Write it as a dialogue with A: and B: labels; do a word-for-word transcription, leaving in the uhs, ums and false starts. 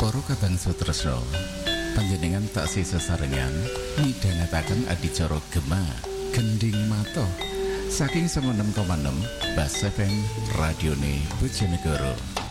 A: Para kabangsa tresna, panjenengan taksih sesarengan midhangetaken adicara Gema Gending Mata saking sanga enem koma enam Bas F M Radione Bojonegoro.